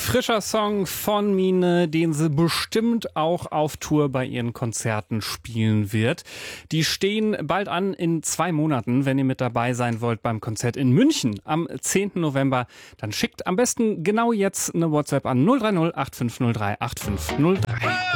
Frischer Song von Mine, den sie bestimmt auch auf Tour bei ihren Konzerten spielen wird. Die stehen bald an in 2 Monaten. Wenn ihr mit dabei sein wollt beim Konzert in München am 10. November, dann schickt am besten genau jetzt eine WhatsApp an 030 8503 8503.